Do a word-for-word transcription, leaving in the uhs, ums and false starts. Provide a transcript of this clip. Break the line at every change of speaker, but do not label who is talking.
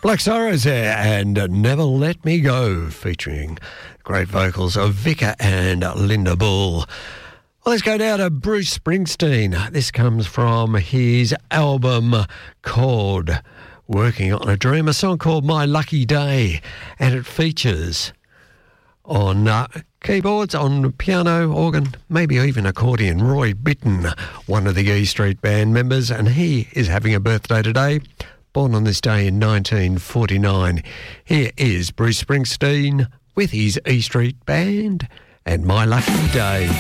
Black Sorrows there, and Never Let Me Go, featuring great vocals of Vicar and Linda Bull. Well, let's go now to Bruce Springsteen. This comes from his album called Working on a Dream, a song called My Lucky Day, and it features on uh, keyboards, on piano, organ, maybe even accordion, Roy Bittan, one of the E Street Band members, and he is having a birthday today. Born on this day in nineteen forty-nine. Here is Bruce Springsteen with his E Street Band and My Lucky Day.